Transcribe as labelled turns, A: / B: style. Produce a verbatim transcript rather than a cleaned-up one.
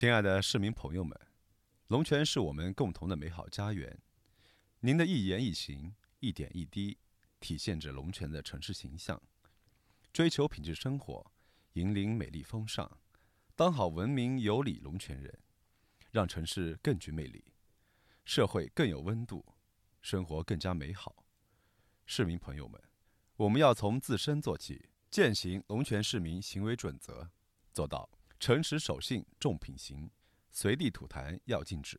A: 亲爱的市民朋友们，龙泉是我们共同的美好家园。您的一言一行、一点一滴，体现着龙泉的城市形象。追求品质生活，引领美丽风尚，当好文明有礼龙泉人，让城市更具魅力，社会更有温度，生活更加美好。市民朋友们，我们要从自身做起，践行龙泉市民行为准则，做到诚实守信重品行，随地吐痰要禁止，